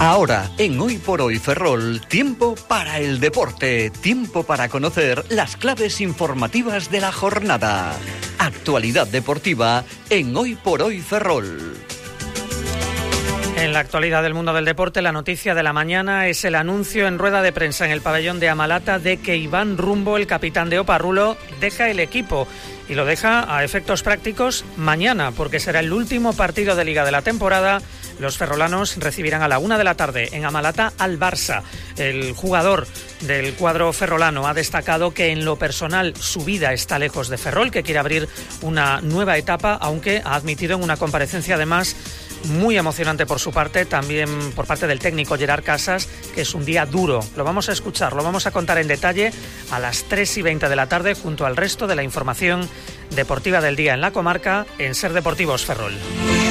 Ahora, en Hoy por Hoy Ferrol, tiempo para el deporte, tiempo para conocer las claves informativas de la jornada. Actualidad deportiva en Hoy por Hoy Ferrol. En la actualidad del mundo del deporte, la noticia de la mañana es el anuncio en rueda de prensa en el pabellón de Amalata de que Iván Rumbo, el capitán de Oparrulo, deja el equipo. Y lo deja a efectos prácticos mañana, porque será el último partido de Liga de la temporada. Los ferrolanos recibirán a la 1 de la tarde en Amalata al Barça. El jugador del cuadro ferrolano ha destacado que en lo personal su vida está lejos de Ferrol, que quiere abrir una nueva etapa, aunque ha admitido en una comparecencia además muy emocionante por su parte, también por parte del técnico Gerard Casas, que es un día duro. Lo vamos a escuchar, lo vamos a contar en detalle a las 3:20 de la tarde junto al resto de la información deportiva del día en la comarca en Ser Deportivos Ferrol.